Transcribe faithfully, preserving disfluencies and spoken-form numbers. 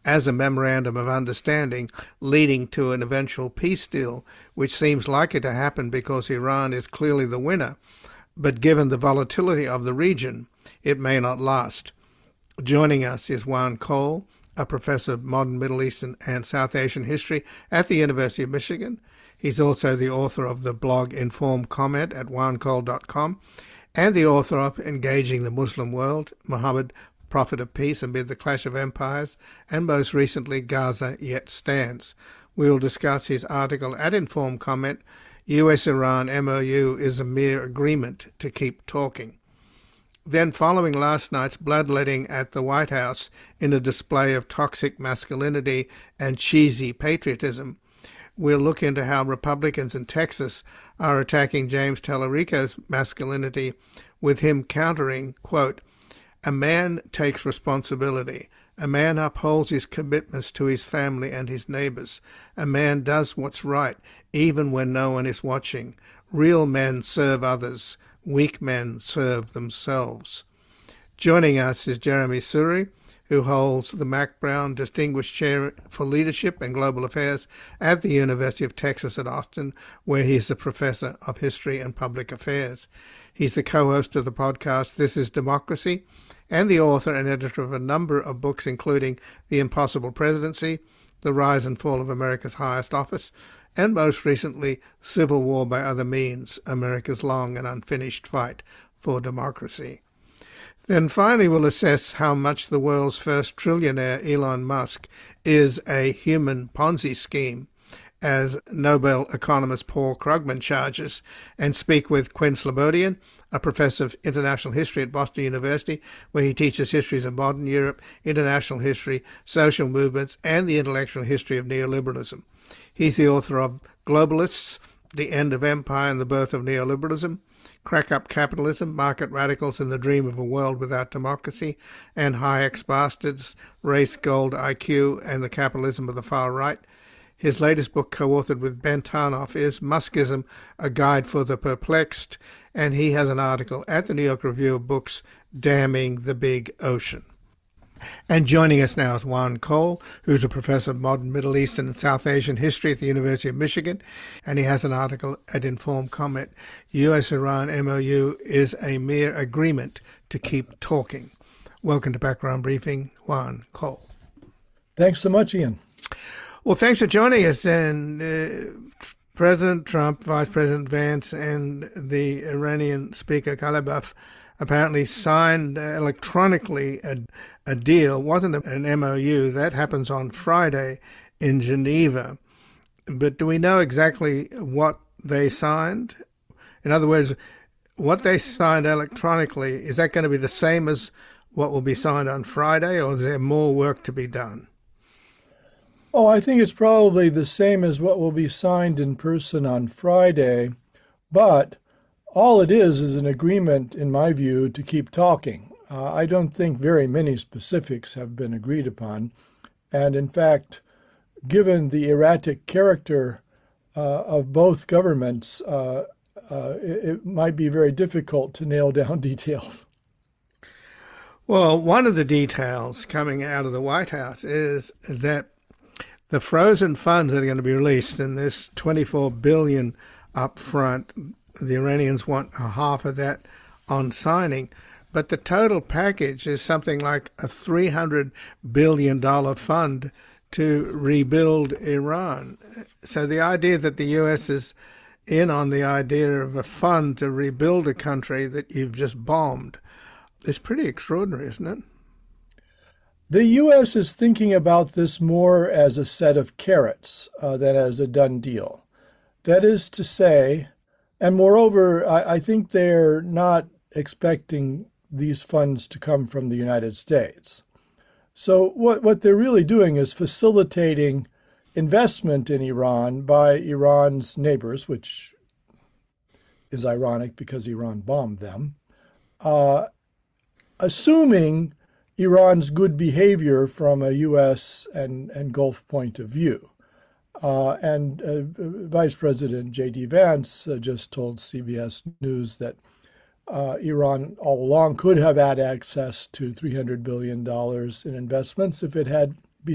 as a memorandum of understanding leading to an eventual peace deal, which seems likely to happen because Iran is clearly the winner. But given the volatility of the region, it may not last. Joining us is Juan Cole, a professor of modern Middle Eastern and South Asian history at the University of Michigan. He's also the author of the blog Informed Comment at juan cole dot com and the author of Engaging the Muslim World, Muhammad, Prophet of Peace Amid the Clash of Empires, and most recently, Gaza Yet Stands. We will discuss his article at Informed Comment, U S Iran M O U is a mere agreement to keep talking. Then, following last night's bloodletting at the White House in a display of toxic masculinity and cheesy patriotism, we'll look into how Republicans in Texas are attacking James Tallarico's masculinity, with him countering, quote, "A man takes responsibility. A man upholds his commitments to his family and his neighbors. A man does what's right, even when no one is watching. Real men serve others. Weak men serve themselves." Joining us is Jeremy Suri, who holds the Mac Brown Distinguished Chair for Leadership and Global Affairs at the University of Texas at Austin, where he is a professor of history and public affairs. He's the co-host of the podcast This is Democracy, and the author and editor of a number of books, including The Impossible Presidency, The Rise and Fall of America's Highest Office, and most recently, Civil War by Other Means, America's Long and Unfinished Fight for Democracy. Then finally, we'll assess how much the world's first trillionaire, Elon Musk, is a human Ponzi scheme, as Nobel economist Paul Krugman charges, and speak with Quinn Slobodian, a professor of international history at Boston University, where he teaches histories of modern Europe, international history, social movements, and the intellectual history of neoliberalism. He's the author of Globalists, The End of Empire and the Birth of Neoliberalism, Crack Up Capitalism, Market Radicals and the Dream of a World Without Democracy, and Hayek's Bastards, Race, Gold, I Q, and the Capitalism of the Far Right. His latest book, co-authored with Ben Tarnoff, is Muskism, A Guide for the Perplexed, and he has an article at the New York Review of Books, Damning the Big Ocean. And joining us now is Juan Cole, who's a professor of modern Middle Eastern and South Asian history at the University of Michigan, and he has an article at Informed Comment, U S Iran M O U is a mere agreement to keep talking. Welcome to Background Briefing, Juan Cole. Thanks so much, Ian. Well, thanks for joining us. And uh, President Trump, Vice President Vance, and the Iranian Speaker Ghalibaf apparently signed uh, electronically a, a deal. It wasn't an M O U. That happens on Friday in Geneva. But do we know exactly what they signed? In other words, what they signed electronically, is that going to be the same as what will be signed on Friday, or is there more work to be done? Oh, I think it's probably the same as what will be signed in person on Friday, but all it is is an agreement, in my view, to keep talking. Uh, I don't think very many specifics have been agreed upon, and in fact, given the erratic character uh, of both governments, uh, uh, it, it might be very difficult to nail down details. Well, one of the details coming out of the White House is that the frozen funds that are going to be released, and this twenty-four billion dollars up front, the Iranians want a half of that on signing, but the total package is something like a three hundred billion dollars fund to rebuild Iran. So the idea that the U S is in on the idea of a fund to rebuild a country that you've just bombed is pretty extraordinary, isn't it? The U S is thinking about this more as a set of carrots uh, than as a done deal. That is to say, and moreover, I, I think they're not expecting these funds to come from the United States. So what, what they're really doing is facilitating investment in Iran by Iran's neighbors, which is ironic because Iran bombed them, uh, assuming Iran's good behavior from a U S and, and Gulf point of view. Uh, and uh, Vice President J D Vance uh, just told C B S News that uh, Iran all along could have had access to three hundred billion dollars in investments if it had